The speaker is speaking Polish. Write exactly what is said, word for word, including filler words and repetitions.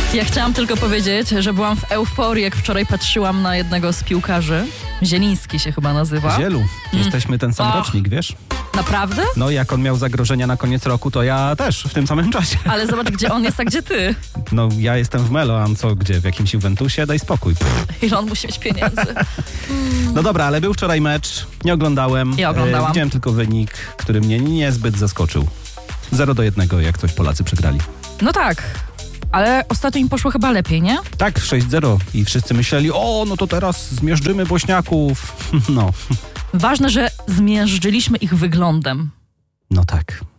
Ja chciałam tylko powiedzieć, że byłam w euforii, jak wczoraj patrzyłam na jednego z piłkarzy. Zieliński się chyba nazywa. Zielu, jesteśmy ten sam Och. rocznik, wiesz? Naprawdę? No jak on miał zagrożenia na koniec roku, to ja też w tym samym czasie. Ale zobacz, gdzie on jest, a gdzie ty. No ja jestem w Melo, a on co, gdzie? W jakimś Juventusie? Daj spokój. Ile on musi mieć pieniędzy. No dobra, ale był wczoraj mecz, nie oglądałem. Ja oglądałam. E, widziałem tylko wynik, który mnie niezbyt zaskoczył. zero do jednego, jak coś Polacy przegrali. No tak, ale ostatnio im poszło chyba lepiej, nie? Tak, sześć zero i wszyscy myśleli, o, no to teraz zmiażdżymy Bośniaków. No, Ważne, że zmierzyliśmy ich wyglądem. no tak.